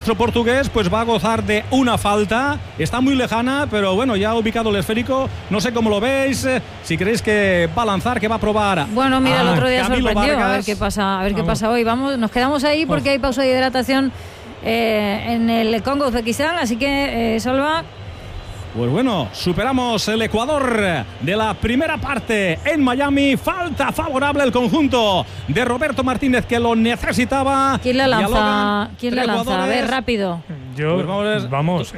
astro portugués pues va a gozar de una falta. Está muy lejana, pero bueno, ya ha ubicado el esférico. No sé cómo lo veis. Si creéis que va a lanzar, que va a probar. Bueno, mira, el otro día Camilo sorprendió. Vargas. A ver qué pasa hoy. Nos quedamos ahí porque hay pausa de hidratación en el Congo, Uzbekistán. Así que, Salva. Pues bueno, superamos el Ecuador de la primera parte en Miami. Falta favorable el conjunto de Roberto Martínez, que lo necesitaba. ¿Quién la lanza? A ver, rápido. Yo, pues vamos,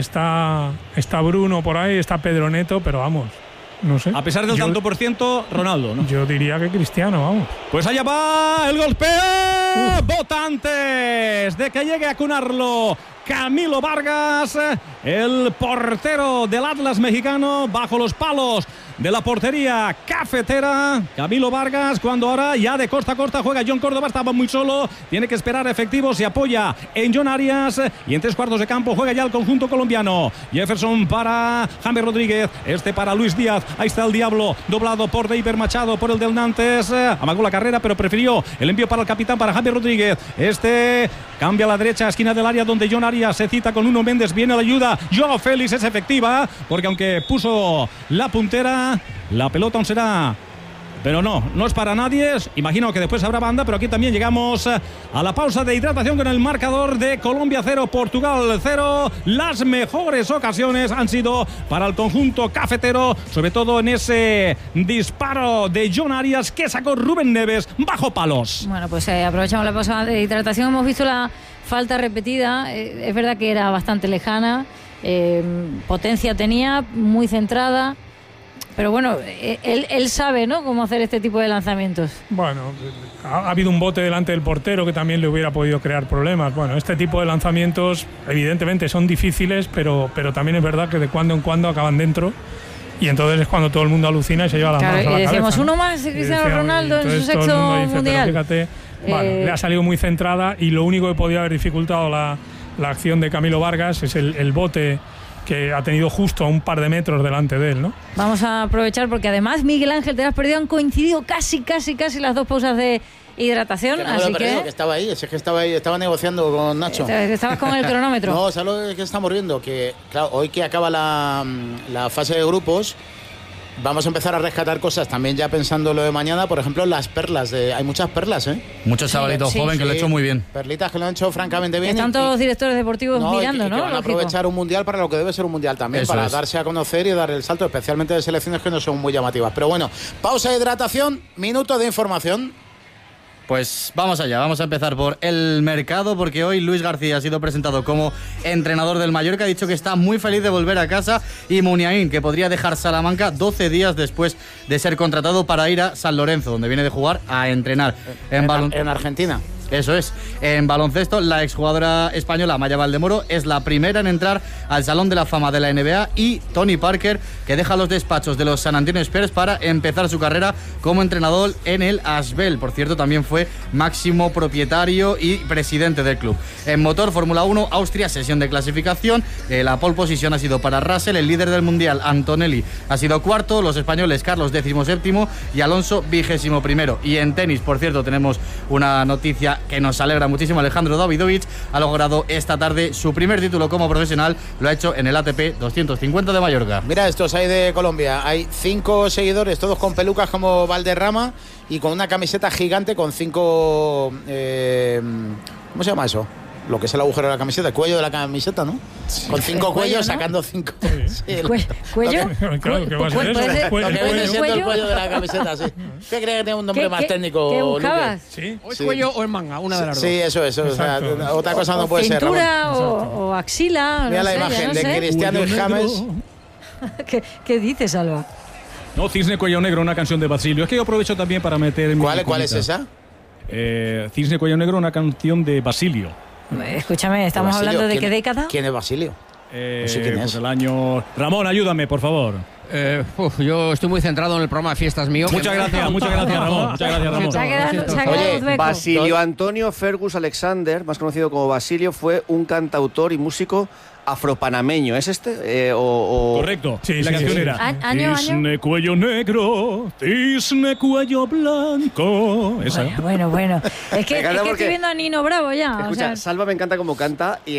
está Bruno por ahí, está Pedro Neto, pero vamos, no sé. A pesar del tanto por ciento, Ronaldo, ¿no? Yo diría que Cristiano, vamos. Pues allá va el golpeo. Bota antes de que llegue a cunarlo Camilo Vargas, el portero del Atlas mexicano, bajo los palos de la portería cafetera. Camilo Vargas, cuando ahora ya de costa a costa juega John Córdoba, estaba muy solo, tiene que esperar efectivo, se apoya en John Arias y en 3 cuartos de campo juega ya el conjunto colombiano. Jefferson para James Rodríguez, para Luis Díaz, ahí está el Diablo, doblado por Deiber Machado, por el del Nantes, amagó la carrera pero prefirió el envío para el capitán, para James Rodríguez. Cambia a la derecha, esquina del área donde John Arias se cita con Nuno Méndez, viene la ayuda, Joao Félix es efectiva, porque aunque puso la puntera, la pelota aún será, pero no es para nadie. Imagino que después habrá banda, pero aquí también llegamos a la pausa de hidratación con el marcador de Colombia 0, Portugal 0. Las mejores ocasiones han sido para el conjunto cafetero, sobre todo en ese disparo de John Arias que sacó Rubén Neves bajo palos. Bueno, pues aprovechamos la pausa de hidratación. Hemos visto la falta repetida. Es verdad que era bastante lejana, potencia tenía, muy centrada. Pero bueno, él sabe, ¿no?, cómo hacer este tipo de lanzamientos. Bueno, ha habido un bote delante del portero que también le hubiera podido crear problemas. Bueno, este tipo de lanzamientos evidentemente son difíciles, pero también es verdad que de cuando en cuando acaban dentro. Y entonces es cuando todo el mundo alucina y se lleva las manos a la y decíamos, cabeza, ¿no? Uno más de Cristiano Ronaldo en su sexto mundial. Pero fíjate, le ha salido muy centrada y lo único que podía haber dificultado la acción de Camilo Vargas es el bote que ha tenido justo a un par de metros delante de él, ¿no? Vamos a aprovechar porque además Miguel Ángel, te has perdido, han coincidido casi las dos pausas de hidratación. Que no así lo he perdido, que estaba ahí, estaba negociando con Nacho. Estabas con el cronómetro. No, ¿sabes lo que estamos viendo? Que claro, hoy que acaba la fase de grupos, vamos a empezar a rescatar cosas también ya pensando lo de mañana. Por ejemplo, las perlas. Hay muchas perlas, ¿eh? Muchos chavalitos jóvenes que lo han hecho muy bien. Perlitas que lo han hecho francamente bien. Están todos los directores deportivos mirando, ¿no? Que van a aprovechar un mundial para lo que debe ser un mundial también. Eso para darse a conocer y dar el salto, especialmente de selecciones que no son muy llamativas. Pero bueno, pausa de hidratación, minuto de información. Pues vamos allá, vamos a empezar por el mercado, porque hoy Luis García ha sido presentado como entrenador del Mallorca, ha dicho que está muy feliz de volver a casa, y Muniain, que podría dejar Salamanca 12 días después de ser contratado para ir a San Lorenzo, donde viene de jugar a entrenar en Argentina. Eso es. En baloncesto, la exjugadora española Maya Valdemoro es la primera en entrar al Salón de la Fama de la NBA, y Tony Parker, que deja los despachos de los San Antonio Spurs para empezar su carrera como entrenador en el Asvel. Por cierto, también fue máximo propietario y presidente del club. En motor, Fórmula 1, Austria, sesión de clasificación. La pole position ha sido para Russell, el líder del mundial, Antonelli, ha sido cuarto, los españoles Carlos 17º y Alonso 21º. Y en tenis, por cierto, tenemos una noticia que nos alegra muchísimo. Alejandro Davidovich ha logrado esta tarde su primer título como profesional, lo ha hecho en el ATP 250 de Mallorca. Mira estos hay de Colombia, hay 5 seguidores, todos con pelucas como Valderrama y con una camiseta gigante con 5 ¿cómo se llama eso? Lo que es el agujero de la camiseta, el cuello de la camiseta, ¿no? Sí. Con 5 cuellos, ¿no? Sacando 5. Sí, ¿Cuello? Claro, ¿qué va a ser eso? Lo que viene siendo el cuello de la camiseta, sí. ¿Qué crees que tiene un nombre más técnico? ¿Qué buscabas? ¿Sí? ¿O es cuello o es manga? Una de las dos. Sí, eso. O sea, otra cosa no puede ser. Cintura o axila. Mira la imagen de Cristiano y James. ¿Qué dices, Alba? No, Cisne Cuello Negro, una canción de Basilio. Es que yo aprovecho también para meter en ¿Cuál es esa? Cisne Cuello Negro, una canción de Basilio. Escúchame, ¿estamos hablando de qué década? ¿Quién es Basilio? No sé quién es. Pues el año... Ramón, ayúdame, por favor. Yo estoy muy centrado en el programa de fiestas mío. Muchas gracias, Ramón. Oye, Basilio Antonio Fergus Alexander, más conocido como Basilio, fue un cantautor y músico afropanameño. ¿Es este? Correcto, sí, la canción era Cisne Cuello Negro, Cisne Cuello Blanco. Esa. Bueno. Es que estoy viendo a Nino Bravo ya. Escucha, Salva me encanta cómo canta y